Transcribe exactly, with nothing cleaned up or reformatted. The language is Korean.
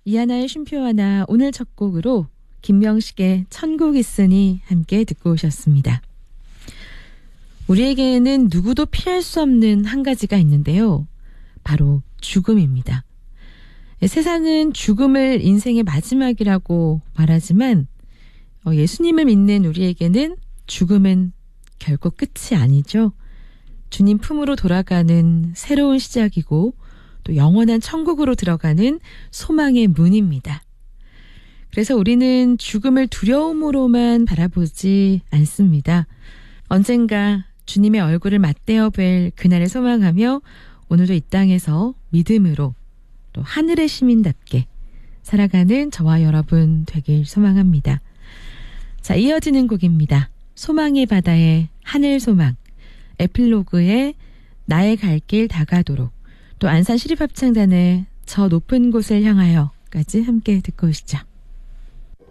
이하나의 쉼표 하나 오늘 첫 곡으로 김명식의 천국 있으니 함께 듣고 오셨습니다. 우리에게는 누구도 피할 수 없는 한 가지가 있는데요. 바로 죽음입니다. 세상은 죽음을 인생의 마지막이라고 말하지만 예수님을 믿는 우리에게는 죽음은 결코 끝이 아니죠. 주님 품으로 돌아가는 새로운 시작이고 또 영원한 천국으로 들어가는 소망의 문입니다. 그래서 우리는 죽음을 두려움으로만 바라보지 않습니다. 언젠가 주님의 얼굴을 맞대어 뵐 그날을 소망하며 오늘도 이 땅에서 믿음으로 또 하늘의 시민답게 살아가는 저와 여러분 되길 소망합니다. 자, 이어지는 곡입니다. 소망의 바다의 하늘소망, 에필로그의 나의 갈 길 다가도록, 또 안산 시립합창단의 저 높은 곳을 향하여까지 함께 듣고 오시죠.